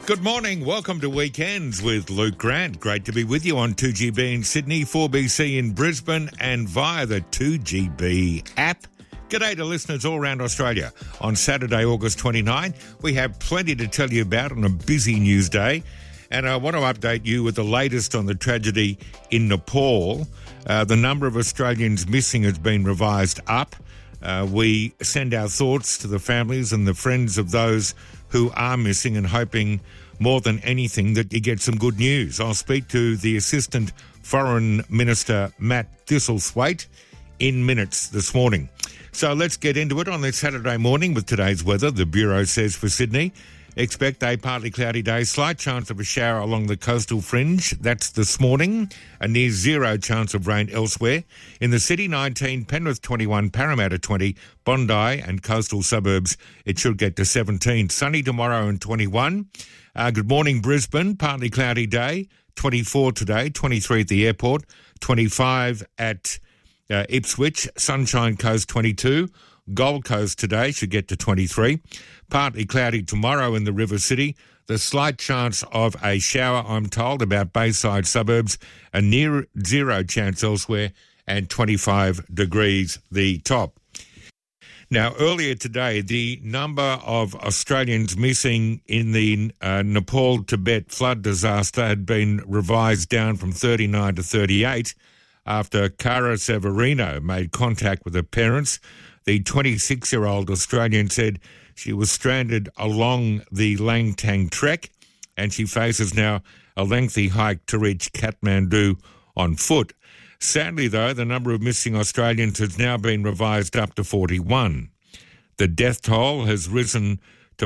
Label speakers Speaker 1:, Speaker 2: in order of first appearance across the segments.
Speaker 1: Good morning. Welcome to Weekends with Luke Grant. Great to be with you on 2GB in Sydney, 4BC in Brisbane and via the 2GB app. G'day to listeners all around Australia. On Saturday, August 29, we have plenty to tell you about on a busy news day. And I want to update you with the latest on the tragedy in Nepal. The number of Australians missing has been revised up. We send our thoughts to the families and the friends of those who are missing and hoping more than anything that you get some good news. I'll speak to the Assistant Foreign Minister, Matt Thistlethwaite, in minutes this morning. So let's get into it on this Saturday morning with today's weather. The Bureau says for Sydney, expect a partly cloudy day, slight chance of a shower along the coastal fringe. That's this morning. A near zero chance of rain elsewhere. In the city, 19, Penrith 21, Parramatta 20, Bondi and coastal suburbs, it should get to 17. Sunny tomorrow and 21. Good morning, Brisbane. Partly cloudy day, 24 today, 23 at the airport, 25 at Ipswich, Sunshine Coast 22. Gold Coast today should get to 23. Partly cloudy tomorrow in the River City. The slight chance of a shower, I'm told, about Bayside suburbs. A near zero chance elsewhere and 25 degrees the top. Now, earlier today, the number of Australians missing in the Nepal-Tibet flood disaster had been revised down from 39 to 38 after Cara Severino made contact with her parents. The 26-year-old Australian said she was stranded along the Langtang Trek and she faces now a lengthy hike to reach Kathmandu on foot. Sadly, though, the number of missing Australians has now been revised up to 41. The death toll has risen to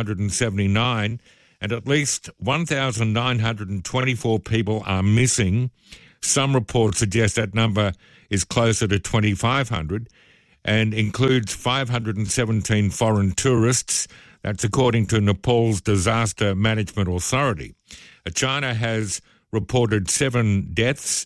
Speaker 1: 579 and at least 1,924 people are missing. Some reports suggest that number is closer to 2,500 and includes 517 foreign tourists. That's according to Nepal's Disaster Management Authority. China has reported 7 deaths,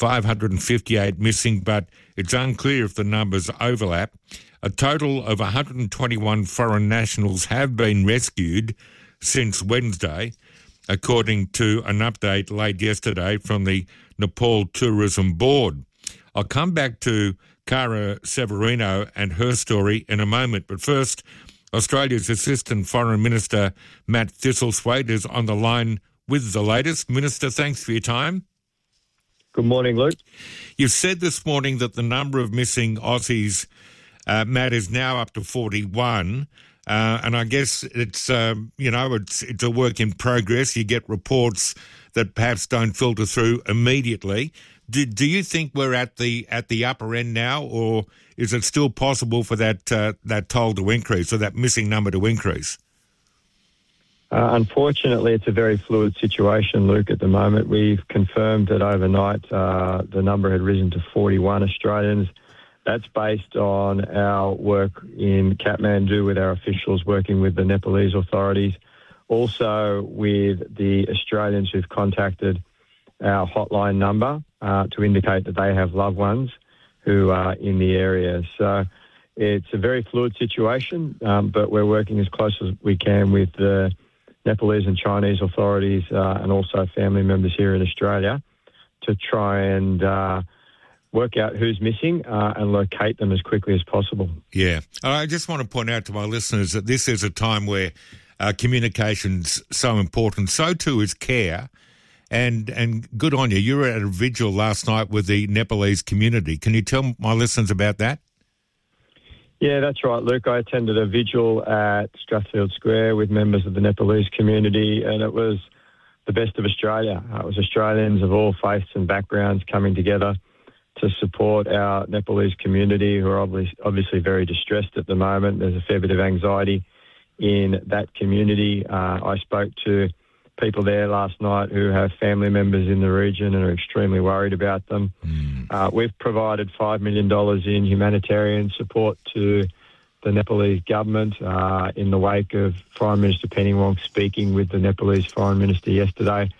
Speaker 1: 558 missing, but it's unclear if the numbers overlap. A total of 121 foreign nationals have been rescued since Wednesday, according to an update late yesterday from the Nepal Tourism Board. I'll come back to Cara Severino and her story in a moment, but first, Australia's Assistant Foreign Minister Matt Thistlethwaite is on the line with the latest. Minister, thanks for your time.
Speaker 2: Good morning, Luke.
Speaker 1: You've said this morning that the number of missing Aussies, Matt, is now up to 41. And I guess it's a work in progress. You get reports that perhaps don't filter through immediately. Do you think we're at the upper end now, or is it still possible for that toll to increase or that missing number to increase?
Speaker 2: Unfortunately, it's a very fluid situation, Luke, at the moment. We've confirmed that overnight the number had risen to 41 Australians. That's based on our work in Kathmandu with our officials working with the Nepalese authorities, also with the Australians who've contacted our hotline number to indicate that they have loved ones who are in the area. So it's a very fluid situation, but we're working as close as we can with the Nepalese and Chinese authorities and also family members here in Australia to try and work out who's missing and locate them as quickly as possible.
Speaker 1: Yeah. I just want to point out to my listeners that this is a time where communication's so important. So too is care. And good on you. You were at a vigil last night with the Nepalese community. Can you tell my listeners about that?
Speaker 2: Yeah, that's right, Luke. I attended a vigil at Strathfield Square with members of the Nepalese community, and it was the best of Australia. It was Australians of all faiths and backgrounds coming together to support our Nepalese community, who are obviously very distressed at the moment. There's a fair bit of anxiety in that community. I spoke to people there last night who have family members in the region and are extremely worried about them. We've provided $5 million in humanitarian support to the Nepalese government in the wake of Foreign Minister Penny Wong speaking with the Nepalese Foreign Minister yesterday.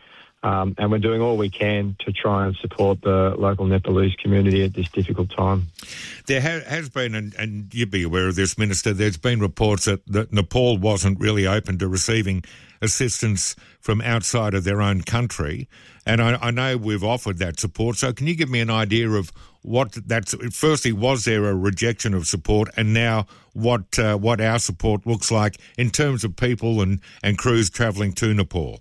Speaker 2: And we're doing all we can to try and support the local Nepalese community at this difficult time.
Speaker 1: There has been, and you'd be aware of this, Minister, there's been reports that Nepal wasn't really open to receiving assistance from outside of their own country. And I know we've offered that support. So can you give me an idea of what that's... Firstly, was there a rejection of support? And now what our support looks like in terms of people and crews travelling to Nepal?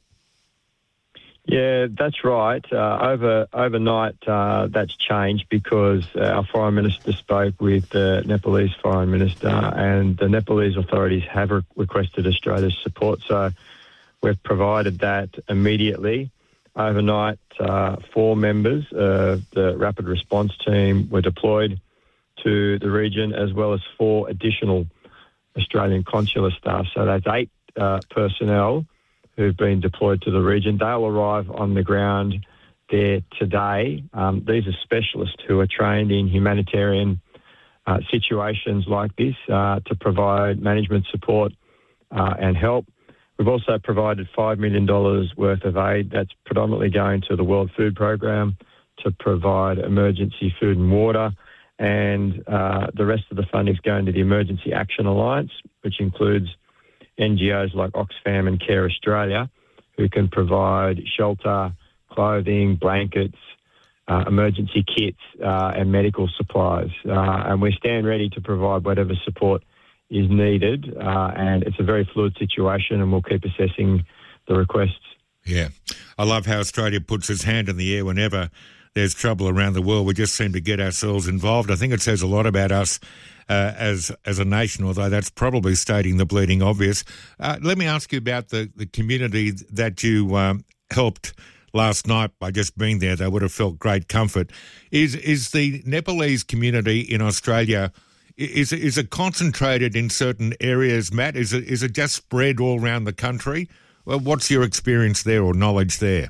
Speaker 2: Yeah, that's right. Overnight, that's changed because our Foreign Minister spoke with the Nepalese Foreign Minister, and the Nepalese authorities have requested Australia's support. So we've provided that immediately. Overnight, 4 members of the Rapid Response Team were deployed to the region, as well as 4 additional Australian consular staff. So that's 8 personnel who've been deployed to the region. They'll arrive on the ground there today. These are specialists who are trained in humanitarian situations like this to provide management support and help. We've also provided $5 million worth of aid that's predominantly going to the World Food Programme to provide emergency food and water, and the rest of the funding is going to the Emergency Action Alliance, which includes NGOs like Oxfam and Care Australia, who can provide shelter, clothing, blankets, emergency kits and medical supplies. And we stand ready to provide whatever support is needed. And it's a very fluid situation, and we'll keep assessing the requests.
Speaker 1: Yeah. I love how Australia puts its hand in the air whenever there's trouble around the world. We just seem to get ourselves involved. I think it says a lot about us as a nation, although that's probably stating the bleeding obvious. Let me ask you about the community that you helped last night by just being there. They would have felt great comfort. Is the Nepalese community in Australia, is it concentrated in certain areas, Matt? Is it just spread all around the country? Well, what's your experience there or knowledge there?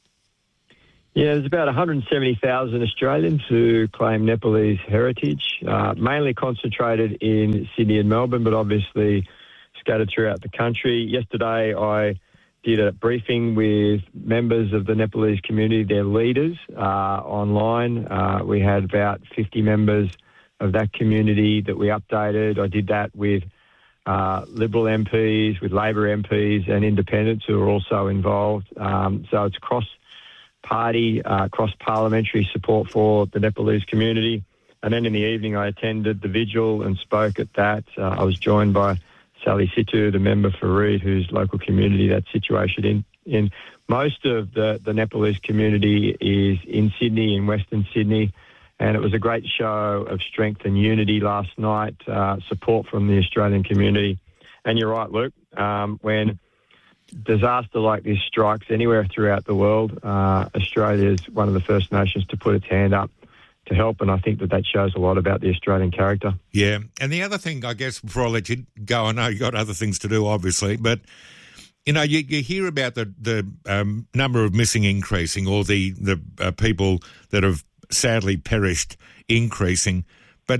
Speaker 2: Yeah, there's about 170,000 Australians who claim Nepalese heritage, mainly concentrated in Sydney and Melbourne, but obviously scattered throughout the country. Yesterday, I did a briefing with members of the Nepalese community, their leaders, online. We had about 50 members of that community that we updated. I did that with Liberal MPs, with Labor MPs and independents who are also involved. So it's cross-party, cross-parliamentary support for the Nepalese community. And then in the evening, I attended the vigil and spoke at that. I was joined by Sally Situ, the member for Reid, whose local community that's situated in. Most of the Nepalese community is in Sydney, in Western Sydney, and it was a great show of strength and unity last night, support from the Australian community. And you're right, Luke, when disaster like this strikes anywhere throughout the world, Australia is one of the first nations to put its hand up to help, and I think that shows a lot about the Australian character.
Speaker 1: Yeah, and the other thing, I guess, before I let you go, I know you've got other things to do, obviously, but, you know, you hear about the number of missing increasing, or the people that have sadly perished increasing, but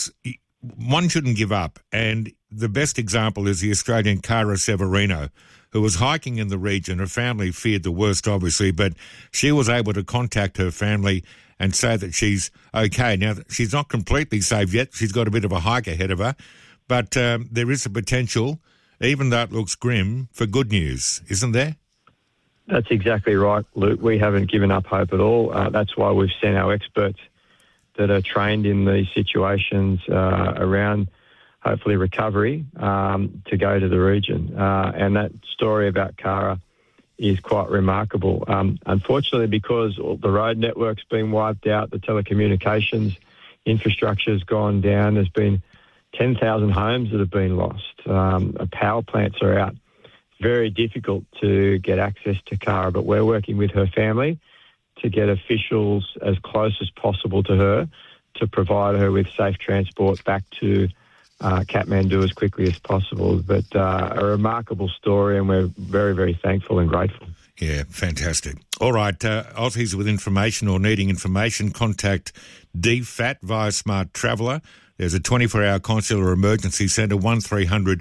Speaker 1: one shouldn't give up, and the best example is the Australian Cara Severino, who was hiking in the region. Her family feared the worst, obviously, but she was able to contact her family and say that she's okay. Now, she's not completely safe yet. She's got a bit of a hike ahead of her, but there is a potential, even though it looks grim, for good news, isn't there?
Speaker 2: That's exactly right, Luke. We haven't given up hope at all. That's why we've sent our experts that are trained in these situations around, hopefully, recovery to go to the region. And that story about Cara is quite remarkable. Unfortunately, because the road network's been wiped out, the telecommunications infrastructure's gone down, there's been 10,000 homes that have been lost. Power plants are out. It's very difficult to get access to Cara, but we're working with her family to get officials as close as possible to her to provide her with safe transport back to Kathmandu as quickly as possible. But a remarkable story, and we're very, very thankful and grateful.
Speaker 1: Yeah, fantastic. All right, Aussies with information or needing information, contact DFAT via Smart Traveller. There's a 24-hour consular emergency centre, 1300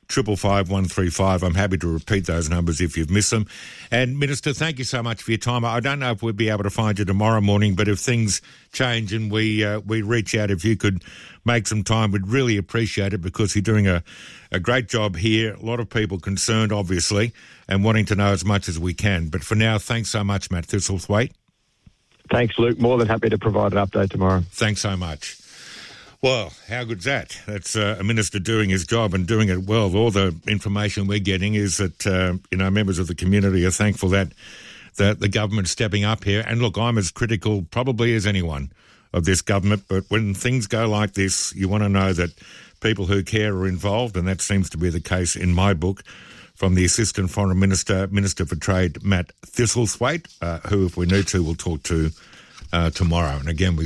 Speaker 1: 555 135. I'm happy to repeat those numbers if you've missed them. And, Minister, thank you so much for your time. I don't know if we'll be able to find you tomorrow morning, but if things change and we reach out, if you could make some time, we'd really appreciate it, because you're doing a great job here. A lot of people concerned, obviously, and wanting to know as much as we can. But for now, thanks so much, Matt Thistlethwaite.
Speaker 2: Thanks, Luke. More than happy to provide an update tomorrow.
Speaker 1: Thanks so much. Well, how good's that? That's a minister doing his job and doing it well. All the information we're getting is that, members of the community are thankful that the government's stepping up here. And look, I'm as critical probably as anyone of this government, but when things go like this, you want to know that people who care are involved, and that seems to be the case in my book, from the Assistant Foreign Minister, Minister for Trade, Matt Thistlethwaite, who, if we need to, we'll talk to tomorrow. And again,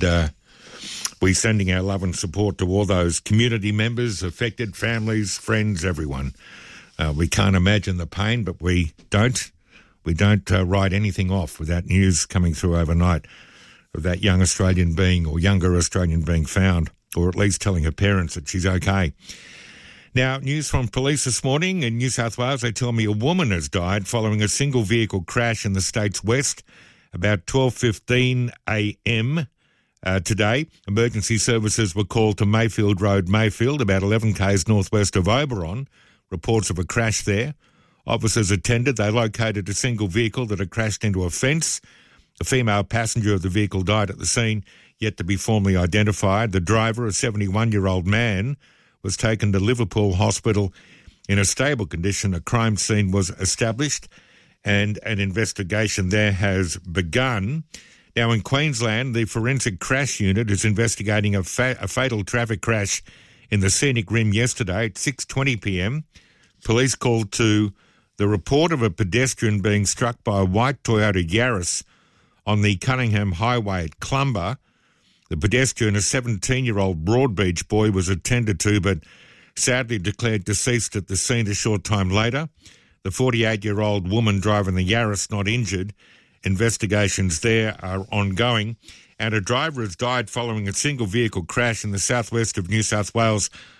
Speaker 1: we're sending our love and support to all those community members, affected families, friends, everyone. We can't imagine the pain, but we don't write anything off with that news coming through overnight of that young Australian being, or younger Australian being found, or at least telling her parents that she's okay. Now, news from police this morning in New South Wales. They tell me a woman has died following a single vehicle crash in the state's west about 12:15 a.m. Today. Emergency services were called to Mayfield Road, Mayfield, about 11 k's northwest of Oberon. Reports of a crash there. Officers attended. They located a single vehicle that had crashed into a fence. The female passenger of the vehicle died at the scene, yet to be formally identified. The driver, a 71-year-old man, was taken to Liverpool Hospital in a stable condition. A crime scene was established and an investigation there has begun. Now, in Queensland, the Forensic Crash Unit is investigating a fatal traffic crash in the Scenic Rim yesterday at 6:20 p.m. Police called to the report of a pedestrian being struck by a white Toyota Yaris on the Cunningham Highway at Clumber. The pedestrian, a 17-year-old Broadbeach boy, was attended to but sadly declared deceased at the scene a short time later. The 48-year-old woman driving the Yaris not injured. Investigations there are ongoing. And a driver has died following a single vehicle crash in the southwest of New South Wales